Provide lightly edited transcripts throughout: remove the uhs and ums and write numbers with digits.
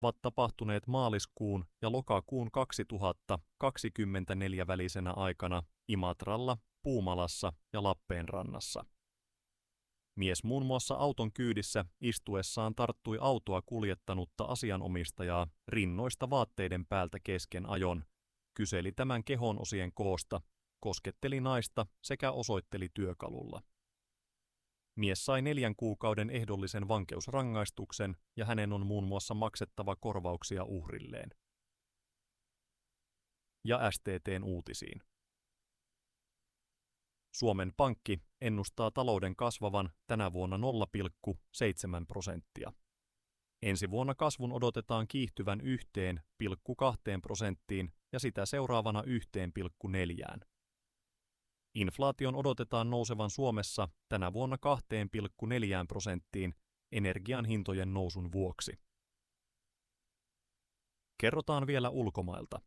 ovat tapahtuneet maaliskuun ja lokakuun 2024 välisenä aikana Imatralla, Puumalassa ja Lappeenrannassa. Mies muun muassa auton kyydissä istuessaan tarttui autoa kuljettanutta asianomistajaa rinnoista vaatteiden päältä kesken ajon, kyseli tämän kehonosien koosta, kosketteli naista sekä osoitteli työkalulla. Mies sai 4 kuukauden ehdollisen vankeusrangaistuksen ja hänen on muun muassa maksettava korvauksia uhrilleen. Ja STT:n uutisiin. Suomen Pankki ennustaa talouden kasvavan tänä vuonna 0,7%. Ensi vuonna kasvun odotetaan kiihtyvän 1,2% ja sitä seuraavana 1,4%. Inflaation odotetaan nousevan Suomessa tänä vuonna 2,4% energian hintojen nousun vuoksi. Kerrotaan vielä ulkomailta.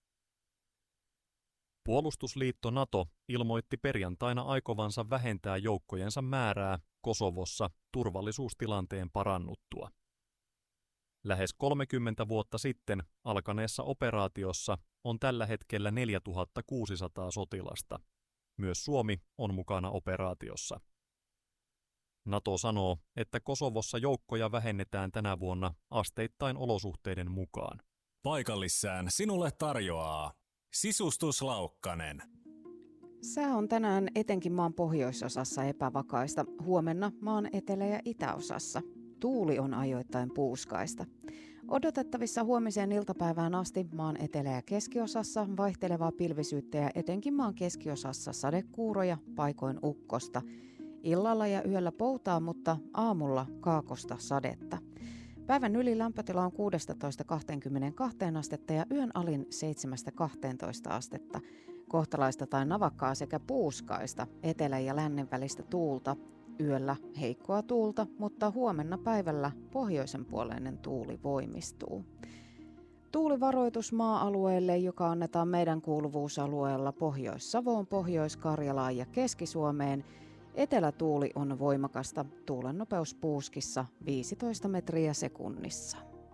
Puolustusliitto NATO ilmoitti perjantaina aikovansa vähentää joukkojensa määrää Kosovossa turvallisuustilanteen parannuttua. Lähes 30 vuotta sitten alkaneessa operaatiossa on tällä hetkellä 4600 sotilasta. Myös Suomi on mukana operaatiossa. NATO sanoo, että Kosovossa joukkoja vähennetään tänä vuonna asteittain olosuhteiden mukaan. Paikallissään sinulle tarjoaa Sisustus Laukkanen. Sää on tänään etenkin maan pohjoisosassa epävakaista, huomenna maan etelä- ja itäosassa. Tuuli on ajoittain puuskaista. Odotettavissa huomiseen iltapäivään asti maan etelä- ja keskiosassa vaihtelevaa pilvisyyttä ja etenkin maan keskiosassa sadekuuroja, paikoin ukkosta. Illalla ja yöllä poutaa, mutta aamulla kaakosta sadetta. Päivän ylilämpötila on 16-22 astetta ja yön alin 7-12 astetta. Kohtalaista tai navakkaa sekä puuskaista, etelän ja lännen välistä tuulta. Yöllä heikkoa tuulta, mutta huomenna päivällä pohjoisen puoleinen tuuli voimistuu. Tuulivaroitus maa-alueelle, joka annetaan meidän kuuluvuusalueella Pohjois-Savoon, Pohjois-Karjalaan ja Keski-Suomeen. Etelätuuli on voimakasta, tuulen nopeus puuskissa 15 metriä sekunnissa.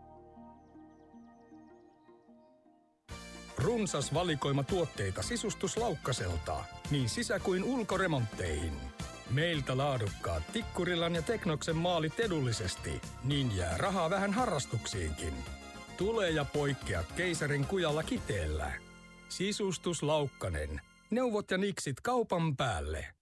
Runsas valikoima tuotteita Sisustus Laukkaselta, niin sisä- kuin ulkoremontteihin. Meiltä laadukkaat Tikkurilan ja Teknoksen maalit edullisesti, niin jää rahaa vähän harrastuksiinkin. Tule ja poikkea keisarin kujalla Kiteellä. Sisustus Laukkanen. Neuvot ja niksit kaupan päälle.